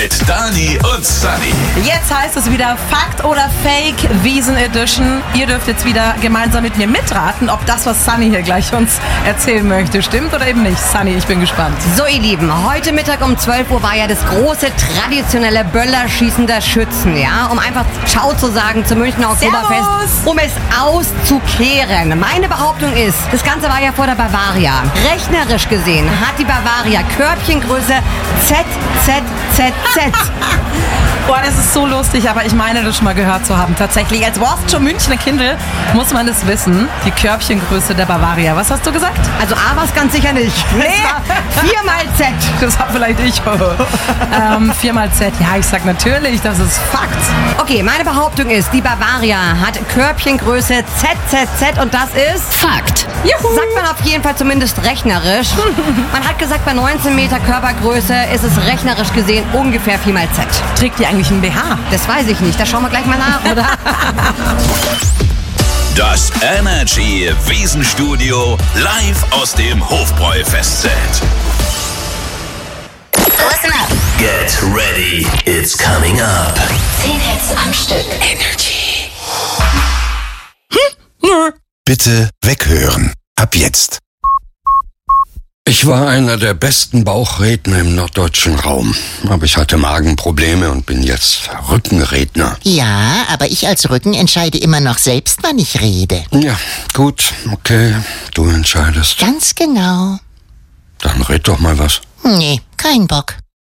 Mit Dani und Sunny. Jetzt heißt es wieder Fakt oder Fake Wiesn Edition. Ihr dürft jetzt wieder gemeinsam mit mir mitraten, ob das, was Sunny hier gleich uns erzählen möchte, stimmt oder eben nicht. Sunny, ich bin gespannt. So, ihr Lieben, heute Mittag um 12 Uhr war ja das große traditionelle Böllerschießen der Schützen, ja? Um einfach Ciao zu sagen zum Münchner Oktoberfest, um es auszukehren. Meine Behauptung ist, das Ganze war ja vor der Bavaria. Rechnerisch gesehen hat die Bavaria Körbchengröße ZZZZ. Boah, das ist so lustig, aber ich meine, das schon mal gehört zu haben. Tatsächlich, als Wurst schon Münchner Kindl muss man das wissen. Die Körbchengröße der Bavaria. Was hast du gesagt? Also A war es ganz sicher nicht. Nee. Es war 4 mal Z. Das war vielleicht ich. 4 mal Z. Ja, ich sag natürlich, das ist Fakt. Okay, meine Behauptung ist, die Bavaria hat Körbchengröße ZZZ und das ist Fakt. Juhu. Sagt man auf jeden Fall zumindest rechnerisch. Man hat gesagt, bei 19 Meter Körpergröße ist es rechnerisch gesehen ungefähr 4 mal Z. Trägt die eigentlich einen BH? Das weiß ich nicht, da schauen wir gleich mal nach, oder? Das Energy Wiesenstudio live aus dem Hofbräu-Festzelt. Listen up. Get ready, it's coming up. 10 Hits am Stück. Energy. Bitte weghören. Ab jetzt. Ich war einer der besten Bauchredner im norddeutschen Raum. Aber ich hatte Magenprobleme und bin jetzt Rückenredner. Ja, aber ich als Rücken entscheide immer noch selbst, wann ich rede. Ja, gut, okay, du entscheidest. Ganz genau. Dann red doch mal was. Nee, kein Bock.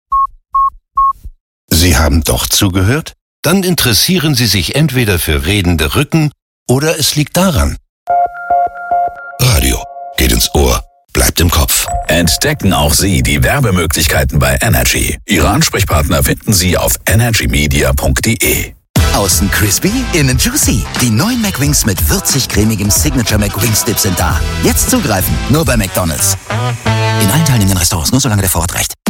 Sie haben doch zugehört? Dann interessieren Sie sich entweder für redende Rücken oder es liegt daran. Radio geht ins Ohr, bleibt im Kopf. Entdecken auch Sie die Werbemöglichkeiten bei Energy. Ihre Ansprechpartner finden Sie auf energymedia.de. Außen crispy, innen juicy. Die neuen McWings mit würzig-cremigem Signature McWings Dip sind da. Jetzt zugreifen, nur bei McDonald's. In allen teilnehmenden Restaurants, nur solange der Vorrat reicht.